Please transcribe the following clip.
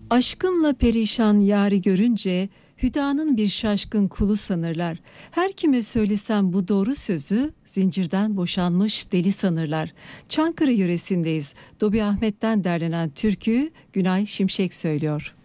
Aşkınla perişan yâri görünce hüdanın bir şaşkın kulu sanırlar. Her kime söylesem bu doğru sözü zincirden boşanmış deli sanırlar. Çankırı yöresindeyiz. Dobi Ahmet'ten derlenen türküyü Günay Şimşek söylüyor.